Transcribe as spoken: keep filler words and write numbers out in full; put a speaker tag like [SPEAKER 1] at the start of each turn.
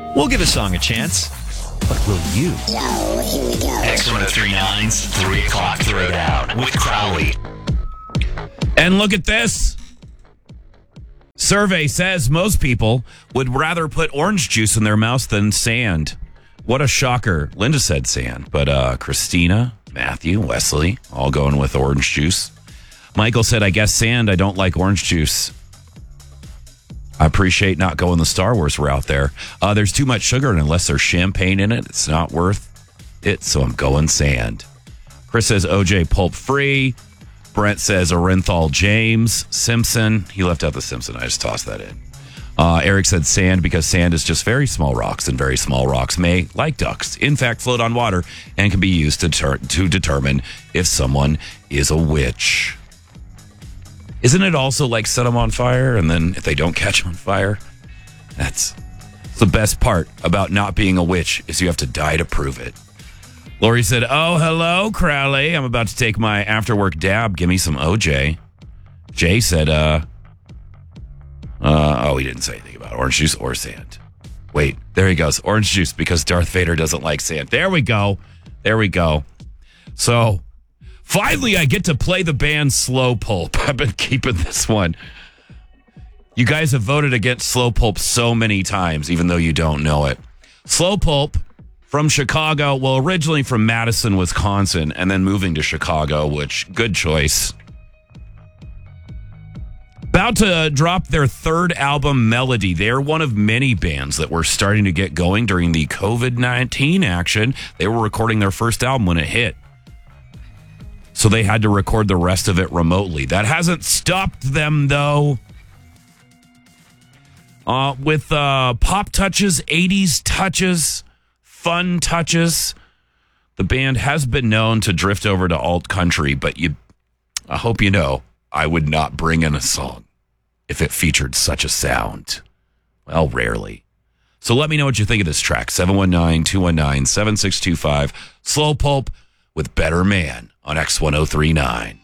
[SPEAKER 1] We'll give a song a chance. But will you?
[SPEAKER 2] Yo, here we go.
[SPEAKER 3] X one oh three nine's three o'clock Throwdown with Crowley.
[SPEAKER 4] And look at this. Survey says most people would rather put orange juice in their mouth than sand. What a shocker. Linda said sand, but uh, Christina, Matthew, Wesley, all going with orange juice. Michael said, I guess sand. I don't like orange juice. I appreciate not going the Star Wars route there. Uh, there's too much sugar, and unless there's champagne in it, it's not worth it, so I'm going sand. Chris says O J pulp free. Brent says Orenthal James. Simpson. He left out the Simpson. I just tossed that in. Uh, Eric said sand because sand is just very small rocks, and very small rocks may, like ducks, in fact, float on water and can be used to, ter- to determine if someone is a witch. Isn't it also like set them on fire, and then if they don't catch on fire? That's the best part about not being a witch, is you have to die to prove it. Lori said, oh, hello, Crowley. I'm about to take my after-work dab. Give me some O J. Jay said, uh, uh, oh, he didn't say anything about orange juice or sand. Wait, there he goes. Orange juice because Darth Vader doesn't like sand. There we go. There we go. So... finally, I get to play the band Slow Pulp. I've been keeping this one. You guys have voted against Slow Pulp so many times, even though you don't know it. Slow Pulp from Chicago, well, originally from Madison, Wisconsin, and then moving to Chicago, which, good choice. About to drop their third album, Melody. They're one of many bands that were starting to get going during the covid nineteen action. They were recording their first album when it hit. So they had to record the rest of it remotely. That hasn't stopped them, though. Uh, with uh, pop touches, eighties touches, fun touches, the band has been known to drift over to alt country, but you, I hope you know, I would not bring in a song if it featured such a sound. Well, rarely. So let me know what you think of this track. seven one nine, two one nine, seven six two five. Slow Pulp with Better Man on X one oh three nine.